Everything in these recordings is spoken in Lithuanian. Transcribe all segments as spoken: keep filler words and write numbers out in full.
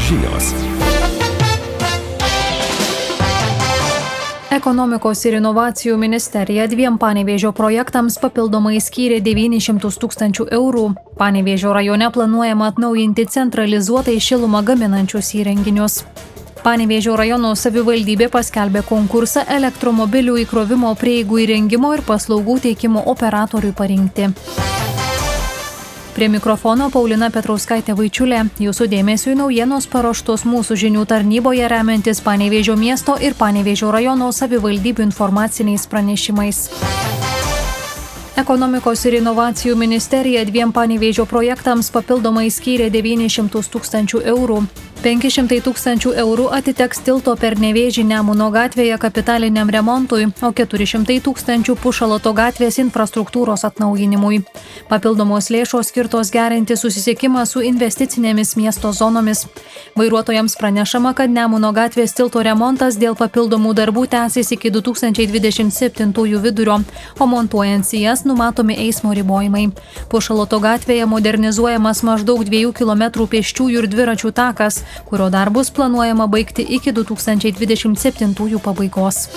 žinios. Ekonomikos ir inovacijų ministerija dviem Panevėžio projektams papildomai skyrė devynis šimtus tūkstančių eurų. Panevėžio rajone planuojama atnaujinti centralizuotai šilumą gaminančius įrenginius. Panevėžio rajono savivaldybė paskelbė konkursą elektromobilių įkrovimo prieigų įrengimo ir paslaugų teikimo operatoriui parinkti. Prie mikrofono Paulina Petrauskaitė Vaičiulė. Jūsų dėmesiui naujienos paruoštos mūsų žinių tarnyboje remiantis Panevėžio miesto ir Panevėžio rajono savivaldybių informaciniais pranešimais. Ekonomikos ir inovacijų ministerija dviem Panevėžio projektams papildomai skyrė devynis šimtus tūkstančių eurų. penki šimtai tūkstančių eurų atiteks tilto per Nevėžį Nemuno gatvėje kapitaliniam remontui, o keturi šimtai tūkstančių Pušaloto gatvės infrastruktūros atnaujinimui. Papildomos lėšos skirtos gerinti susisiekimą su investicinėmis miesto zonomis. Vairuotojams pranešama, kad Nemuno gatvės tilto remontas dėl papildomų darbų tęsis iki du tūkstančiai dvidešimt septintųjų vidurio, o montuojant sijas numatomi eismo ribojimai. Pušaloto gatvėje modernizuojamas maždaug dviejų kilometrų pėsčiųjų ir dviračių takas, kurio darbus planuojama baigti iki du tūkstančiai dvidešimt septintųjų pabaigos.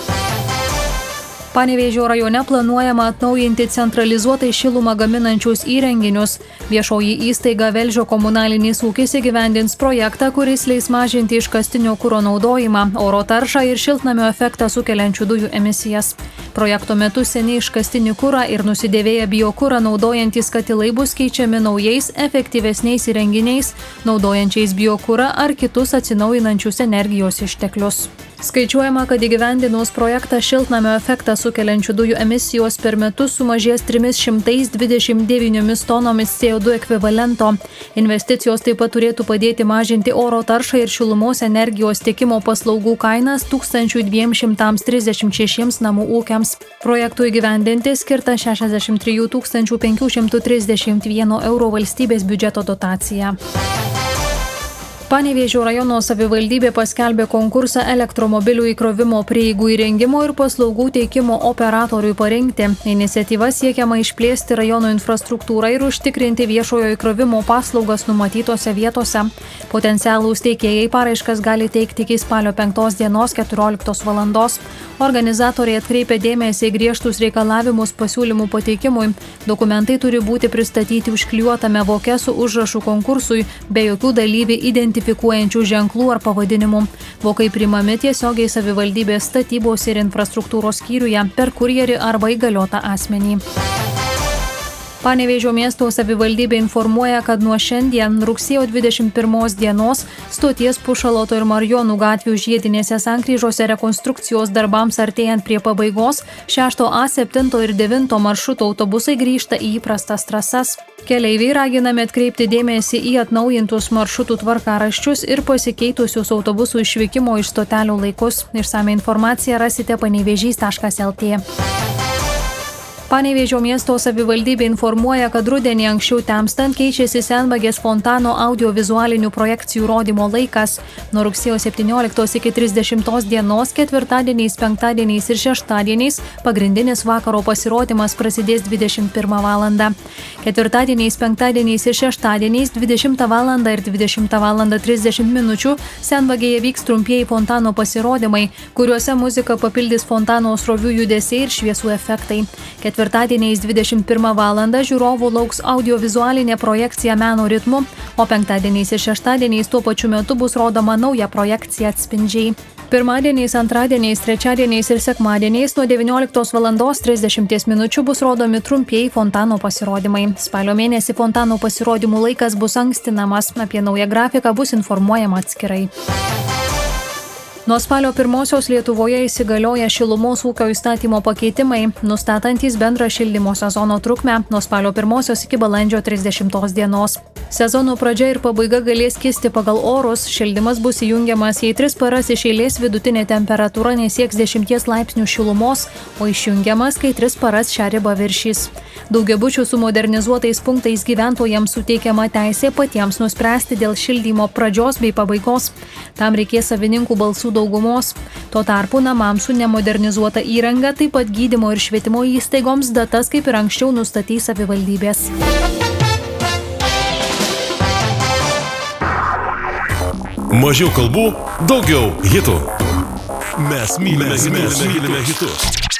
Panevėžio rajone planuojama atnaujinti centralizuotai šilumą gaminančius įrenginius. Viešoji įstaiga Velžio komunalinis ūkis įgyvendins projektą, kuris leis mažinti iškastinio kuro naudojimą, oro taršą ir šiltnamio efektą sukeliančių dujų emisijas. Projekto metu seniai iškastinį kurą ir nusidėvėję biokurą naudojantys katilai bus keičiami naujais, efektyvesniais įrenginiais, naudojančiais biokurą ar kitus atsinaujinančius energijos išteklius. Skaičiuojama, kad įgyvendinus projektą šiltnamio efektą sukeliančių dujų emisijos per metus sumažės trimis šimtais dvidešimt devyniomis tonomis C O du ekvivalento. Investicijos taip pat turėtų padėti mažinti oro taršą ir šilumos energijos tiekimo paslaugų kainas tūkstantis dviem šimtais trisdešimt šešiems namų ūkiams. Projektui įgyvendinti skirta šešiasdešimt trijų tūkstančių penkių šimtų trisdešimt vieno euro valstybės biudžeto dotacija. Panevėžio rajono savivaldybė paskelbė konkursą elektromobilių įkrovimo prieigų įrengimo ir paslaugų teikimo operatoriui parinkti. Iniciatyva siekiama išplėsti rajono infrastruktūrą ir užtikrinti viešojo įkrovimo paslaugas numatytose vietose. Potencialūs teikėjai paraiškas gali teikti iki spalio penktos dienos keturioliktos valandos. Organizatoriai atkreipė dėmesį į griežtus reikalavimus pasiūlymų pateikimui. Dokumentai turi būti pristatyti užklijuotame voke su užrašu konkursui, be jokių dalyvį identifikuojančių ženklų ar pavadinimų. Vokai priimami tiesiogiai savivaldybės statybos ir infrastruktūros skyriuje per kurjerį arba įgaliotą asmenį. Panevėžio miesto savivaldybė informuoja, kad nuo šiandien rugsėjo dvidešimt pirmos dienos stoties Pušaloto ir Marijonų gatvių žiedinėse sankryžose rekonstrukcijos darbams artėjant prie pabaigos šešto A, septinto ir devinto maršruto autobusai grįžta į įprastas trasas. Keleiviai raginami atkreipti dėmesį į atnaujintus maršrutų tvarkaraščius ir pasikeitusius autobusų išvykimo iš stotelių laikus. Išsame informaciją rasite panevėžys taškas el tė. Panevėžio miesto savivaldybė informuoja, kad rudenį anksčiau temstant keičiasi Senvagės fontano audiovizualinių projekcijų rodymo laikas. Nuo rugsėjo septynioliktos iki trisdešimtos dienos ketvirtadieniais, penktadieniais ir šeštadieniais pagrindinis vakaro pasirodymas prasidės dvidešimt pirmą valandą. Ketvirtadieniais, penktadieniais ir šeštadieniais dvidešimtą valandą ir dvidešimtą valandą trisdešimt minučių Senvagėje vyks trumpieji fontano pasirodymai, kuriuose muziką papildys fontano srovių judesiai ir šviesų efektai. Ketvirtadieniais dvidešimt pirmą valandą žiūrovų lauks audiovizualinė projekcija meno ritmu, o penktadieniais ir šeštadieniais tuo pačiu metu bus rodoma nauja projekcija Atspindžiai. Pirmadieniais, antradieniais, trečiadieniais ir sekmadieniais nuo devynioliktos valandos trisdešimties minučių bus rodomi trumpieji fontano pasirodymai. Spalio mėnesį fontano pasirodymų laikas bus ankstinamas, apie naują grafiką bus informuojama atskirai. Nuo spalio pirmosios Lietuvoje įsigalioja šilumos ūkio įstatymo pakeitimai, nustatantys bendrą šildymo sezono trukmę nuo spalio pirmosios iki balandžio trisdešimtos dienos. Sezono pradžia ir pabaiga galės kisti pagal orus, šildymas bus įjungiamas, jei tris paras iš eilės vidutinė temperatūra nesieks dešimties laipsnių šilumos, o išjungiamas, kai tris paras šią ribą viršys. Daugiabučių su modernizuotais punktais gyventojams suteikiama teisė patiems nuspręsti dėl šildymo pradžios bei pabaigos. Tam reikės savininkų balsų daugumos. Tuo tarpu namams su nemodernizuota įranga, taip pat gydymo ir švietimo įstaigoms datas kaip ir anksčiau nustatys savivaldybės. Mažiau kalbų, daugiau hitų. Mes mylime, mes mylime hitus.